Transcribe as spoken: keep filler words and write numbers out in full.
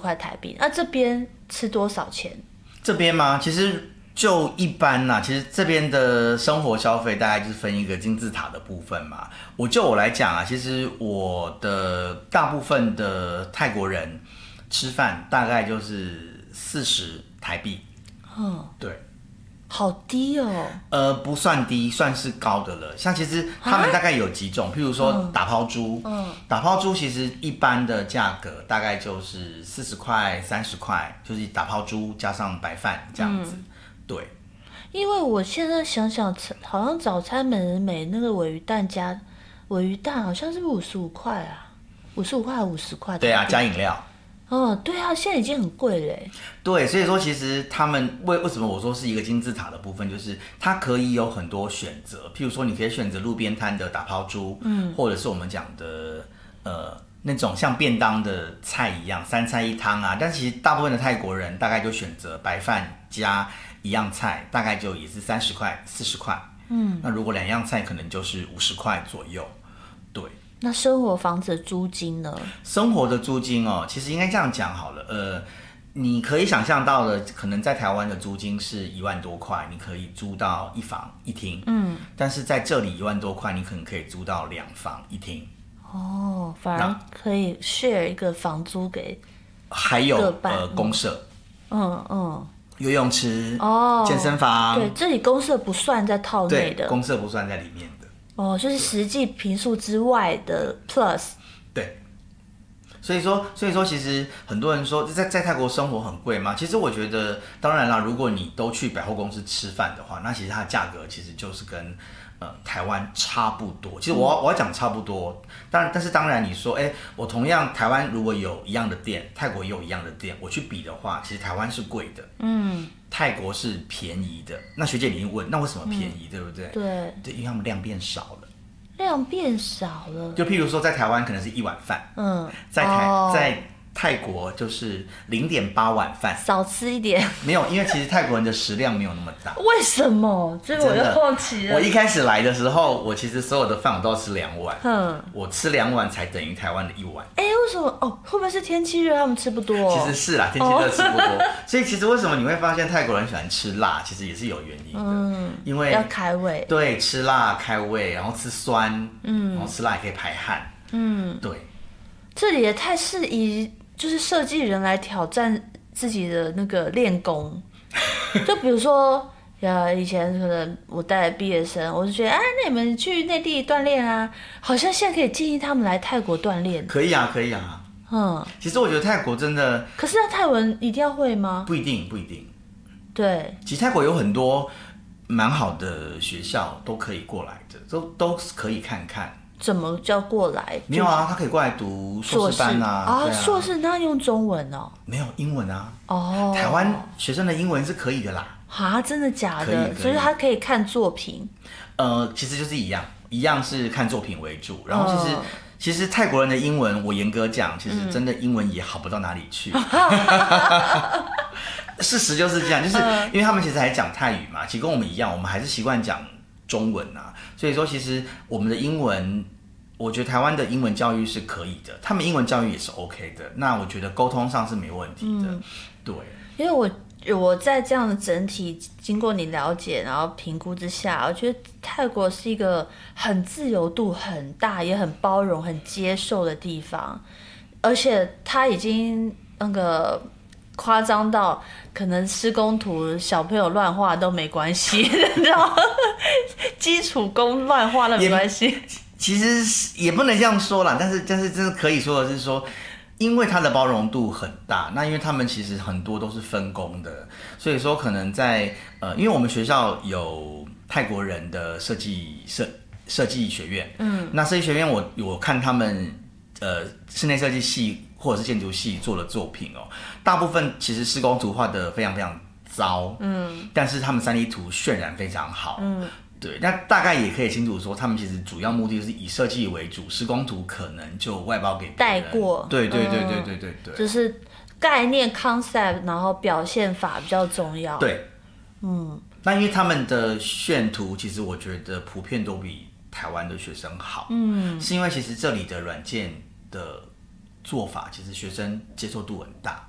块台币。那这边吃多少钱？ 这边吗？其实就一般啦。其实这边的生活消费大概就是分一个金字塔的部分嘛。我就我来讲啊，其实我的大部分的泰国人吃饭大概就是四十台币。嗯，对。 好低哦。 呃，不算低，算是高的了。像其实他们大概有几种，譬如说打抛猪，嗯，打抛猪其实一般的价格大概就是四十块、三十块，就是打抛猪加上白饭这样子。嗯、对。 因为我现在想想，好像早餐美人美那个鲔鱼蛋加鲔鱼蛋好像是五十五块啊，五十五块还五十块？ 对啊，加饮料。 哦，对啊，现在已经很贵嘞。 对，所以说其实他们为为什么我说是一个金字塔的部分，就是它可以有很多选择，譬如说你可以选择路边摊的打抛猪，嗯，或者是我们讲的呃那种像便当的菜一样三菜一汤啊，但其实大部分的泰国人大概就选择白饭加一样菜，大概就也是三十块、四十块，嗯，那如果两样菜可能就是五十块左右，对。 那生活房子的租金呢？ 生活的租金哦，其实应该这样讲好了。呃，你可以想象到的，可能在台湾的租金是一万多块，你可以租到一房一厅。嗯，但是在这里一万多块，你可能可以租到两房一厅。 哦，反而可以 share 一个房租给还有呃公社。 嗯嗯。 游泳池哦，健身房。 对，这里公社不算在套内的。 对，公社不算在里面的。 哦，就是实际坪数之外的 plus。 对，所以说，所以说，其实很多人说在在泰国生活很贵吗？其实我觉得，当然啦，如果你都去百货公司吃饭的话，那其实它的价格其实就是跟呃台湾差不多。其实我要、嗯、我要讲差不多，当然，但是当然你说，哎，我同样台湾如果有一样的店，泰国也有一样的店，我去比的话，其实台湾是贵的。嗯。泰国是便宜的，那学姐你一问，那为什么便宜，嗯、对不对？ 对， 对，因为他们量变少了。 量变少了。 就譬如说，在台湾可能是一碗饭，嗯，在台、哦、在泰国就是零点八碗饭， 少吃一点。 没有，因为其实泰国人的食量没有那么大。 为什么？这个我就好奇了。 我一开始来的时候，我其实所有的饭我都要吃两碗，嗯，我吃两碗才等于台湾的一碗。 哎，为什么？哦，会不会是天气热，他们吃不多？ 其实是啦，天气热吃不多。哦、所以其实为什么你会发现泰国人喜欢吃辣，其实也是有原因的。嗯，因为要开胃。 对，吃辣开胃，然后吃酸，嗯，然后吃辣也可以排汗。嗯，对。 这里也太适宜。就是设计人来挑战自己的那个练功，就比如说，呀，以前可能我带毕业生，我就觉得，啊，那你们去内地锻炼啊，好像现在可以建议他们来泰国锻炼。 可以啊，可以啊。嗯，其实我觉得泰国真的， 可是那泰文一定要会吗？ 不一定，不一定。 对， 其实泰国有很多蛮好的学校都可以过来的，都都可以看看。 怎么叫过来？ 没有啊，他可以过来读硕士班啊。 啊，硕士那用中文哦？ 没有英文啊。哦。台湾学生的英文是可以的啦。 啊，真的假的？所以他可以看作品。 呃，其实就是一样，一样是看作品为主。然后其实、哦、其实泰国人的英文，我严格讲，其实真的英文也好不到哪里去。嗯、事实就是这样，就是因为他们其实还讲泰语嘛，其实跟我们一样，我们还是习惯讲中文啊。所以说，其实我们的英文，我觉得台湾的英文教育是可以的，他们英文教育也是 OK 的。那我觉得沟通上是没问题的，嗯、对。 因为我我在这样的整体经过你了解，然后评估之下，我觉得泰国是一个很自由度很大，也很包容、很接受的地方，而且它已经那个。夸张到可能施工图小朋友乱画都没关系，你知道吗？基础功乱画都没关系。 其实也不能这样说啦，但是但是真的可以说的是说，因为它的包容度很大，那因为他们其实很多都是分工的，所以说可能在呃，因为我们学校有泰国人的设计设设计学院，嗯，那设计学院我我看他们呃室内设计系。或者是建筑系做的作品哦，大部分其实施工图画的非常非常糟，嗯，但是他们 三 D 图渲染非常好，嗯，对，那大概也可以清楚说，他们其实主要目的就是以设计为主，施工图可能就外包给别人带过， 对对对对对对对， 就是概念 concept， 然后表现法比较重要， 对，嗯，那因为他们的炫图其实我觉得普遍都比台湾的学生好，嗯，是因为其实这里的软件的做法其实学生接受度很大，